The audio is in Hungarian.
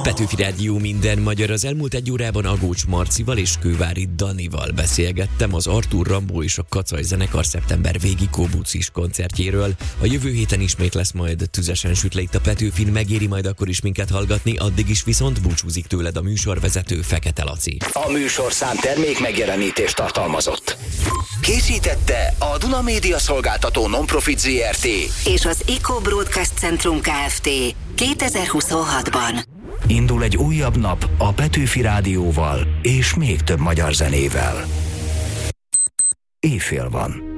Petőfi Rádió, minden magyar. Az elmúlt egy órában Agócs Marcival és Kővári Danival beszélgettem az Artúr Rambó és a Kacaj zenekar szeptember végi Kóbucis koncertjéről. A jövő héten ismét lesz majd tüzesen süt le itt a Petőfin, megéri majd akkor is minket hallgatni, addig is viszont búcsúzik tőled a műsorvezető, Fekete Laci. A műsorszám termék megjelenítést tartalmazott. Készítette a Duna Média Szolgáltató Nonprofit Zrt. és az Eco Broadcast Centrum Kft. 2026-ban. Indul egy újabb nap a Petőfi Rádióval és még több magyar zenével. Éjfél van.